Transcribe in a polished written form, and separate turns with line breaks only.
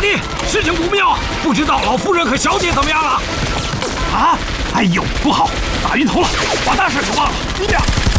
弟，事情不妙啊！不知道老夫人和小姐怎么样了？啊！哎呦，不好，打晕头了，把大事给忘了。